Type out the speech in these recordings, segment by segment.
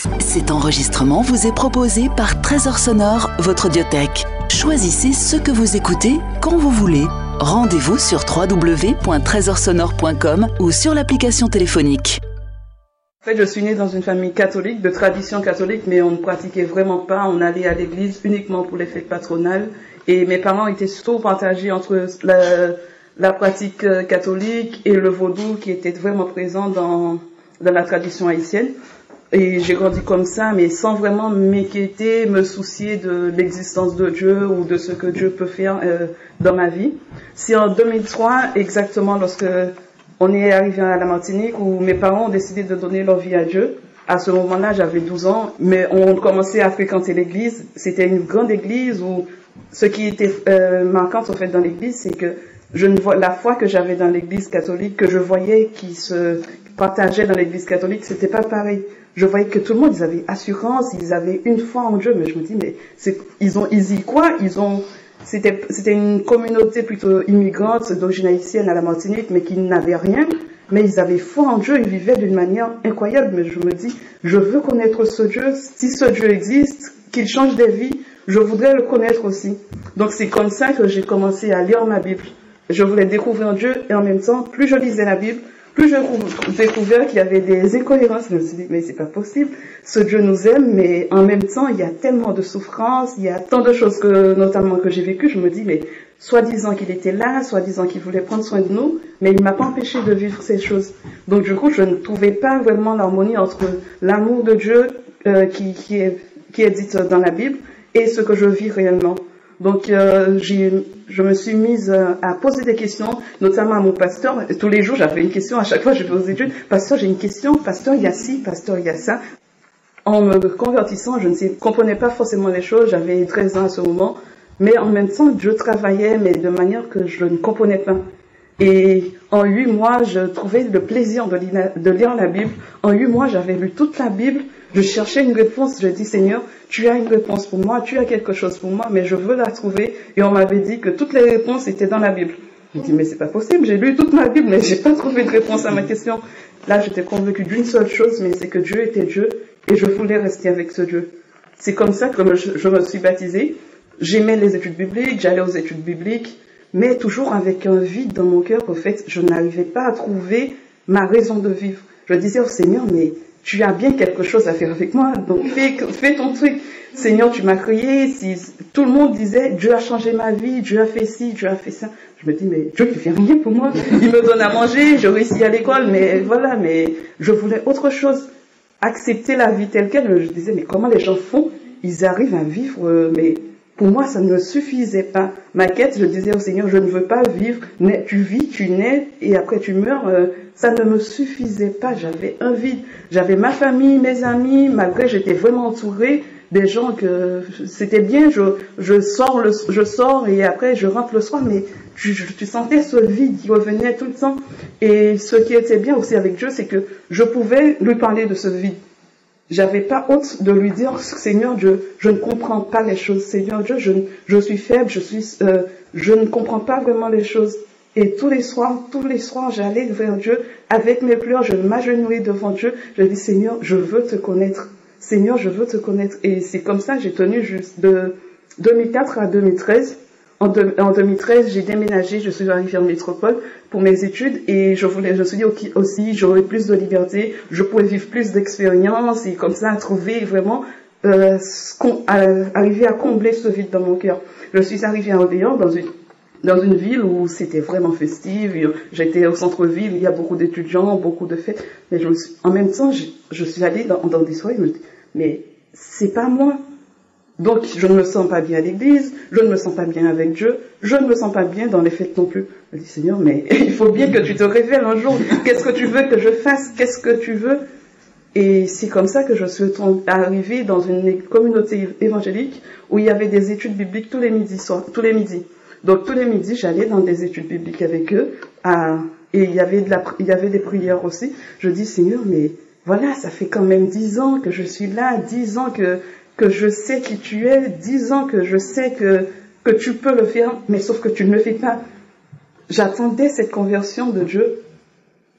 Cet enregistrement vous est proposé par Trésor Sonore, votre audiothèque. Choisissez ce que vous écoutez quand vous voulez. Rendez-vous sur www.trésorsonore.com ou sur l'application téléphonique. En fait, je suis née dans une famille catholique, de tradition catholique, mais on ne pratiquait vraiment pas. On allait à l'église uniquement pour les fêtes patronales. Et mes parents étaient surtout partagés entre la pratique catholique et le vaudou qui était vraiment présent dans la tradition haïtienne. Et j'ai grandi comme ça, mais sans vraiment m'inquiéter, me soucier de l'existence de Dieu ou de ce que Dieu peut faire dans ma vie. C'est en 2003, exactement lorsque on est arrivé à la Martinique, où mes parents ont décidé de donner leur vie à Dieu. À ce moment-là, j'avais 12 ans, mais on commençait à fréquenter l'église. C'était une grande église où ce qui était marquant en fait dans l'église, c'est que la foi que j'avais dans l'église catholique, que je voyais qui se partageait dans l'église catholique, c'était pas pareil. Je voyais que tout le monde, ils avaient assurance, ils avaient une foi en Dieu, mais je me dis, mais c'était une communauté plutôt immigrante d'origine haïtienne à la Martinique, mais qui n'avait rien, mais ils avaient foi en Dieu, ils vivaient d'une manière incroyable, mais je me dis, je veux connaître ce Dieu, si ce Dieu existe, qu'il change des vies, je voudrais le connaître aussi. Donc c'est comme ça que j'ai commencé à lire ma Bible. Je voulais découvrir Dieu, et en même temps, plus je lisais la Bible, plus je découvrais qu'il y avait des incohérences. Je me suis dit, mais c'est pas possible. Ce Dieu nous aime, mais en même temps, il y a tellement de souffrances, il y a tant de choses notamment que j'ai vécues. Je me dis, mais soi-disant qu'il était là, soi-disant qu'il voulait prendre soin de nous, mais il m'a pas empêché de vivre ces choses. Donc du coup, je ne trouvais pas vraiment l'harmonie entre l'amour de Dieu qui est dite dans la Bible et ce que je vis réellement. Donc je me suis mise à poser des questions, notamment à mon pasteur. Tous les jours, j'avais une question. À chaque fois, je posais Dieu, pasteur, j'ai une question. Pasteur, il y a ci, pasteur, il y a ça. En me convertissant, je ne comprenais pas forcément les choses. J'avais 13 ans à ce moment. Mais en même temps, Dieu travaillait, mais de manière que je ne comprenais pas. Et en 8 mois, je trouvais le plaisir de lire la Bible. En 8 mois, j'avais lu toute la Bible. Je cherchais une réponse. Je dis, Seigneur, tu as une réponse pour moi, tu as quelque chose pour moi, mais je veux la trouver. Et on m'avait dit que toutes les réponses étaient dans la Bible. Je dis, mais c'est pas possible. J'ai lu toute ma Bible, mais j'ai pas trouvé de réponse à ma question. Là, j'étais convaincue d'une seule chose, mais c'est que Dieu était Dieu et je voulais rester avec ce Dieu. C'est comme ça que je me suis baptisée. J'aimais les études bibliques, j'allais aux études bibliques, mais toujours avec un vide dans mon cœur. En fait, je n'arrivais pas à trouver ma raison de vivre. Je disais au Seigneur, mais tu as bien quelque chose à faire avec moi, donc fais ton truc. Seigneur, tu m'as créé. Si tout le monde disait, Dieu a changé ma vie, Dieu a fait ci, Dieu a fait ça. Je me dis, mais Dieu ne fait rien pour moi. Il me donne à manger, je réussis à l'école, mais voilà, mais je voulais autre chose. Accepter la vie telle qu'elle. Je disais, mais comment les gens font? Ils arrivent à vivre, mais pour moi, ça ne me suffisait pas. Ma quête, je disais au Seigneur, je ne veux pas vivre. Tu vis, tu nais, et après tu meurs. Ça ne me suffisait pas. J'avais un vide. J'avais ma famille, mes amis. Malgré, j'étais vraiment entourée des gens que c'était bien. Je sors et après je rentre le soir, mais tu sentais ce vide qui revenait tout le temps. Et ce qui était bien aussi avec Dieu, c'est que je pouvais lui parler de ce vide. J'avais pas honte de lui dire, Seigneur Dieu, je ne comprends pas les choses. Seigneur Dieu, je suis faible, je ne comprends pas vraiment les choses. Et tous les soirs, j'allais vers Dieu avec mes pleurs, je m'agenouillais devant Dieu. Je dis, Seigneur, je veux te connaître. Seigneur, je veux te connaître. Et c'est comme ça que j'ai tenu juste de 2004 à 2013. En 2013, j'ai déménagé, je suis arrivée en métropole pour mes études et je me suis dit aussi, j'aurais plus de liberté, je pourrais vivre plus d'expériences et comme ça trouver vraiment, arriver à combler ce vide dans mon cœur. Je suis arrivée à Orléans dans une ville où c'était vraiment festif. J'étais au centre-ville, il y a beaucoup d'étudiants, beaucoup de fêtes. Mais en même temps, je suis allée dans des soirées, je me dis, mais c'est pas moi. Donc, je ne me sens pas bien à l'église, je ne me sens pas bien avec Dieu, je ne me sens pas bien dans les fêtes non plus. Je dis, Seigneur, mais il faut bien que tu te révèles un jour. Qu'est-ce que tu veux que je fasse? Qu'est-ce que tu veux? Et c'est comme ça que je suis arrivée dans une communauté évangélique où il y avait des études bibliques tous les midis. Donc, tous les midis, j'allais dans des études bibliques avec eux, et il y avait des prières aussi. Je dis, Seigneur, mais voilà, ça fait quand même 10 ans que je suis là, 10 ans que je sais qui tu es, 10 ans que je sais que tu peux le faire, mais sauf que tu ne le fais pas. J'attendais cette conversion de Dieu.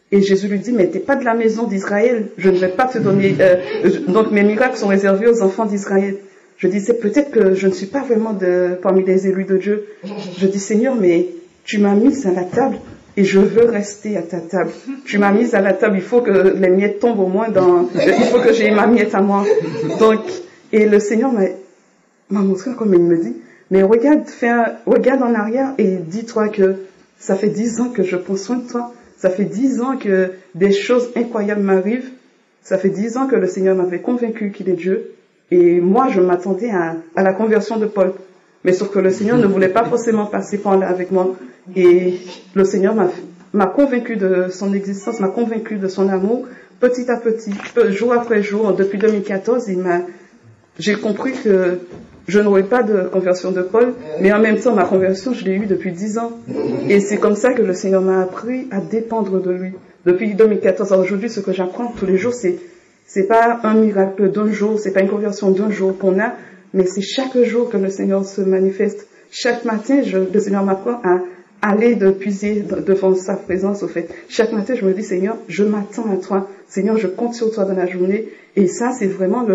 Et Jésus lui dit, mais t'es pas de la maison d'Israël, je ne vais pas te donner... donc mes miracles sont réservés aux enfants d'Israël. Je disais, peut-être que je ne suis pas vraiment parmi les élus de Dieu. Je dis, Seigneur, mais tu m'as mise à la table et je veux rester à ta table. Tu m'as mise à la table, il faut que les miettes tombent au moins il faut que j'ai ma miette à moi. Donc, et le Seigneur m'a montré comme il me dit, mais regarde en arrière et dis-toi que ça fait 10 ans que je prends soin de toi. Ça fait 10 ans que des choses incroyables m'arrivent. Ça fait 10 ans que le Seigneur m'avait convaincu qu'il est Dieu. Et moi, je m'attendais à la conversion de Paul. Mais sauf que le Seigneur ne voulait pas forcément passer par là avec moi. Et le Seigneur m'a convaincu de son existence, m'a convaincu de son amour, petit à petit, jour après jour. Depuis 2014, j'ai compris que je n'aurais pas de conversion de Paul, mais en même temps, ma conversion, je l'ai eue depuis 10 ans. Et c'est comme ça que le Seigneur m'a appris à dépendre de lui. Depuis 2014 à aujourd'hui, ce que j'apprends tous les jours, c'est pas un miracle d'un jour, c'est pas une conversion d'un jour qu'on a, mais c'est chaque jour que le Seigneur se manifeste. Chaque matin, le Seigneur m'apprend à aller puiser devant sa présence, au fait. Chaque matin, je me dis, Seigneur, je m'attends à toi. Seigneur, je compte sur toi dans la journée. Et ça, c'est vraiment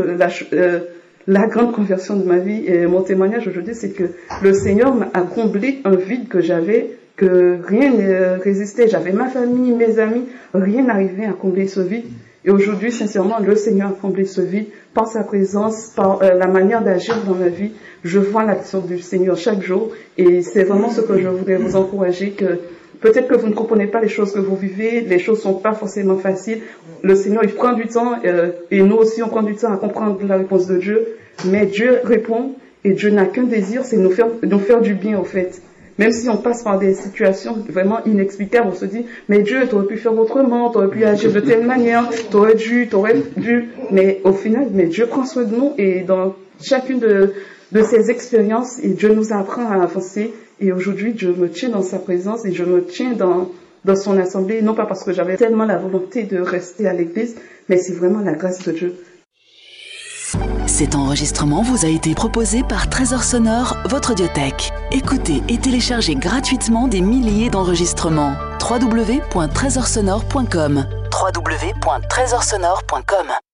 la grande conversion de ma vie. Et mon témoignage aujourd'hui, c'est que le Seigneur a comblé un vide que j'avais, que rien ne résistait. J'avais ma famille, mes amis, rien n'arrivait à combler ce vide. Et aujourd'hui, sincèrement, le Seigneur a comblé ce vide par sa présence, par la manière d'agir dans ma vie. Je vois l'action du Seigneur chaque jour et c'est vraiment ce que je voudrais vous encourager, que peut-être que vous ne comprenez pas les choses que vous vivez, les choses sont pas forcément faciles. Le Seigneur, il prend du temps et nous aussi, on prend du temps à comprendre la réponse de Dieu. Mais Dieu répond et Dieu n'a qu'un désir, c'est nous faire du bien, au fait. Même si on passe par des situations vraiment inexplicables, on se dit, mais Dieu, t'aurais pu faire autrement, t'aurais pu agir de telle manière, t'aurais dû, mais au final, mais Dieu prend soin de nous et dans chacune de ces expériences, et Dieu nous apprend à avancer. Et aujourd'hui, je me tiens dans sa présence et je me tiens dans son assemblée, non pas parce que j'avais tellement la volonté de rester à l'église, mais c'est vraiment la grâce de Dieu. Cet enregistrement vous a été proposé par Trésor Sonore, votre audiothèque. Écoutez et téléchargez gratuitement des milliers d'enregistrements. www.trésorsonore.com www.trésorsonore.com